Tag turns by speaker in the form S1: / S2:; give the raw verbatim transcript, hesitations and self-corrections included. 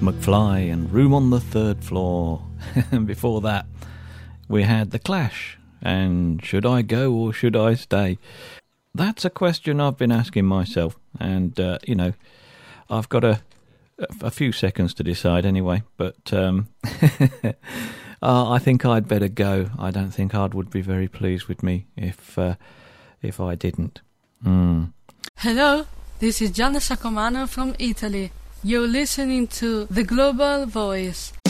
S1: McFly and Room on the Third Floor. And before that, we had The Clash and Should I Go or Should I Stay? That's a question I've been asking myself, and, uh, you know, I've got a, a few seconds to decide anyway, but um, uh, I think I'd better go. I don't think Ard would be very pleased with me if, uh, if I didn't. Mm.
S2: Hello, this is Gianna Sacomano from Italy. You're listening to The Global Voice,